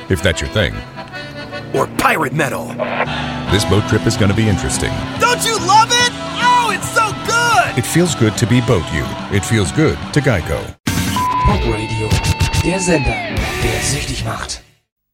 if that's your thing. Or pirate metal. This boat trip is going to be interesting. Don't you love it? Oh, it's so good! It feels good to be Boat You. It feels good to Geico. Pop Radio, der Sender, der süchtig macht.